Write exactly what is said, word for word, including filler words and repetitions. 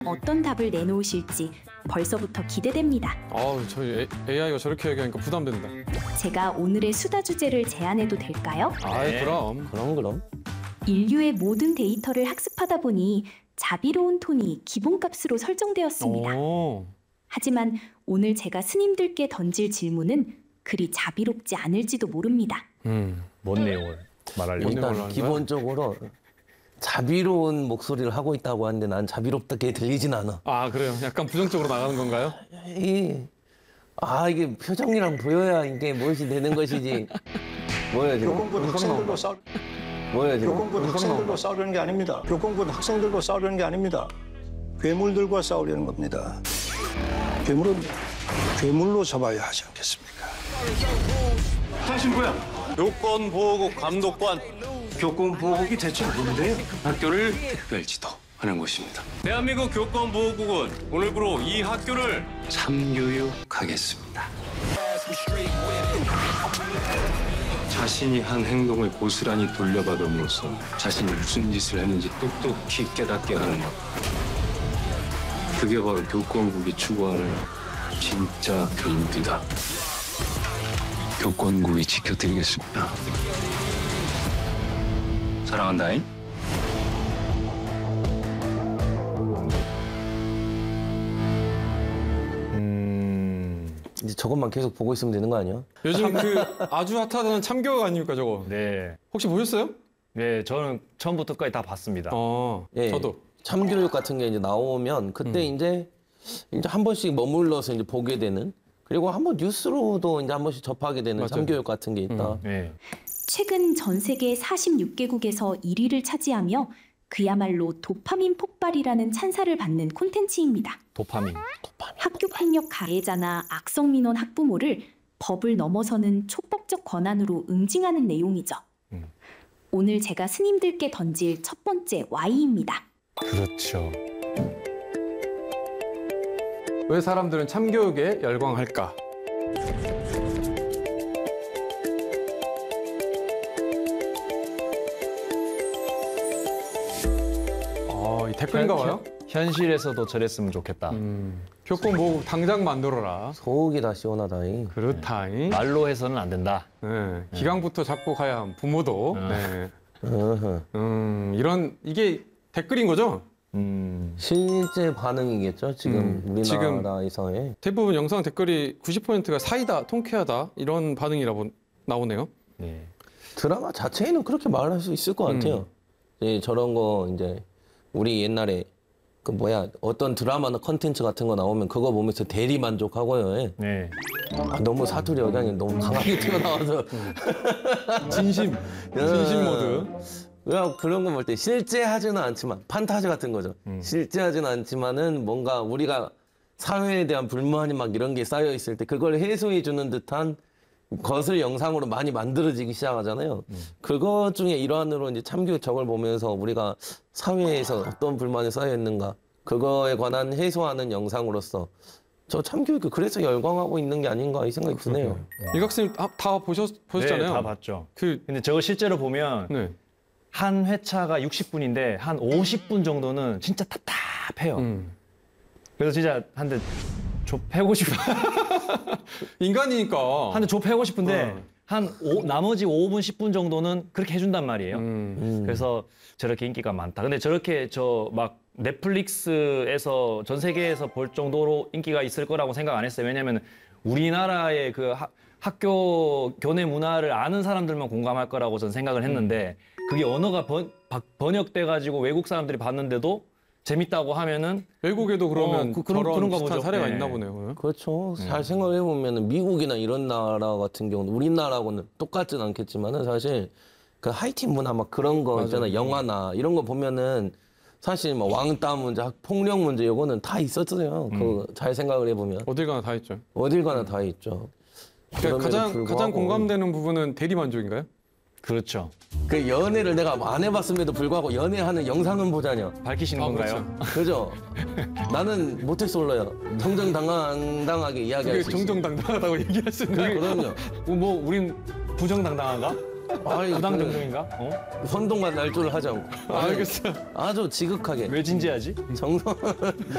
어떤 답을 내놓으실지 벌써부터 기대됩니다. 아우, 저희 에이아이가 저렇게 얘기하니까 부담된다. 제가 오늘의 수다 주제를 제안해도 될까요? 아이, 그럼. 그럼 그럼. 인류의 모든 데이터를 학습하다 보니 자비로운 톤이 기본값으로 설정되었습니다. 오. 하지만 오늘 제가 스님들께 던질 질문은 그리 자비롭지 않을지도 모릅니다. 음. 뭔 내용을 말하려고? 뭔 내용을 일단 하는 기본적으로 자비로운 목소리를 하고 있다고 하는데 난 자비롭게 들리진 않아. 아, 그래요? 약간 부정적으로 나가는 건가요? 이, 아 이게 표정이랑 보여야 이게 무엇이 되는 것이지. 뭐야 지금? 교권부 학생들과 싸우 뭐야 지금? 교권부 학생들과 싸우려는 게 아닙니다. 교권부 학생들과 싸우려는 게 아닙니다. 괴물들과 싸우려는 겁니다. 괴물은 괴물로 잡아야 하지 않겠습니까? 당신 뭐야? 교권보호국 감독관. 교권보호국이 대체 뭔데요? 학교를 특별지도 하는 곳입니다. 대한민국 교권보호국은 오늘부로 이 학교를 삼교육하겠습니다. 자신이 한 행동을 고스란히 돌려받음으로써 자신이 무슨 짓을 했는지 똑똑히 깨닫게 하는 것. 그게 바로 교권국이 추구하는 진짜 교육이다. 교권국이 지켜드리겠습니다. 사랑한다잉. 음, 이제 저것만 계속 보고 있으면 되는 거 아니야? 요즘 그 아주 핫하다는 참교육 아닙니까, 저거? 네, 혹시 보셨어요? 네, 저는 처음부터 끝까지 다 봤습니다. 어, 예, 저도. 참교육 같은 게 이제 나오면 그때 음. 이제 이제 한 번씩 머물러서 이제 보게 되는, 그리고 한번 뉴스로도 이제 한 번씩 접하게 되는 맞아요. 참교육 같은 게 있다. 음. 네, 최근 전 세계 사십육 개국에서 일 위를 차지하며 그야말로 도파민 폭발이라는 찬사를 받는 콘텐츠입니다. 도파민. 학교폭력 가해자나 악성민원 학부모를 법을 넘어서는 촉법적 권한으로 응징하는 내용이죠. 음. 오늘 제가 스님들께 던질 첫 번째 Y입니다. 그렇죠. 왜 사람들은 참교육에 열광할까? 아, 이 댓글인가 봐요? 현실에서도 저랬으면 좋겠다. 음, 교권보호국 당장 만들어라. 속이 다 시원하다잉. 그렇다잉. 말로 해서는 안 된다. 네, 기강부터 잡고 가야 함. 부모도. 어. 네. 어허. 음, 이런 이게 댓글인 거죠? 음, 실제 반응이겠죠 지금 음, 지금- 우리나라에서의. 대부분 영상 댓글이 구십 퍼센트가 사이다, 통쾌하다 이런 반응이라고 나오네요. 네. 드라마 자체에는 그렇게 말할 수 있을 것 같아요. 예, 저런 거 이제 우리 옛날에 그 뭐야 어떤 드라마나 컨텐츠 같은 거 나오면 그거 보면서 대리 만족하고요. 예. 네. 아, 너무 사투리 여장이 너무 강하게 튀어나와서 진심, 진심 모드. 그냥 그런 거 볼 때 실제 하지는 않지만 판타지 같은 거죠. 실제 하지는 않지만은 뭔가 우리가 사회에 대한 불만이 막 이런 게 쌓여 있을 때 그걸 해소해 주는 듯한 것을 영상으로 많이 만들어지기 시작하잖아요. 그것 중에 일환으로 이제 참교육 저걸 보면서 우리가 사회에서 어떤 불만이 쌓여 있는가 그거에 관한 해소하는 영상으로서 저 참교육 그래서 열광하고 있는 게 아닌가 이 생각이 드네요. 일각스님 다, 다 보셨, 보셨잖아요. 네, 다 봤죠. 그, 근데 저거 실제로 보면 네. 한 회차가 육십 분인데 한 오십 분 정도는 진짜 답답해요. 음. 그래서 진짜 한 대 좁혀고 싶어. 인간이니까. 한 대 좁혀고 싶은데 어. 한 오, 나머지 오 분, 십 분 정도는 그렇게 해준단 말이에요. 음. 음. 그래서 저렇게 인기가 많다. 근데 저렇게 저 막 넷플릭스에서 전 세계에서 볼 정도로 인기가 있을 거라고 생각 안 했어요. 왜냐면 우리나라의 그 하, 학교 교내 문화를 아는 사람들만 공감할 거라고 전 생각을 했는데 그게 언어가 번, 바- 번역돼가지고 외국 사람들이 봤는데도 재밌다고 하면은 외국에도 그러면 어, 그- 그런- 저런 그런가 비슷한 보죠. 사례가 네. 있나 보네요. 그렇죠. 잘 생각해 보면은 미국이나 이런 나라 같은 경우는 우리나라하고는 똑같진 않겠지만은 사실 그 하이틴 문화 막 그런 거 있잖아. 영화나 이런 거 보면은 사실 뭐 왕따 문제, 폭력 문제 요거는 다 있었어요. 그 잘 생각을 해 보면 어딜 가나 다 있죠. 어딜 가나 다 있죠. 그러니까 그럼에도 가장, 불구하고 가장 공감되는 부분은 대리만족인가요? 그렇죠. 그 연애를 내가 안 해봤음에도 불구하고 연애하는 영상은 보자냐. 밝히시는 아, 건가요? 그렇죠. 그죠? 나는 모태솔로요. 정정당당하게 이야기할 그게 수 있어요. 정정당당하다고 얘기할 수 있나요? 그럼요. 뭐 우린 부정당당한가? 아이, 부당 그 정정인가? 어? 선동과 날조를 하지 않고 알겠어요. 아주 지극하게 왜 진지하지? 정성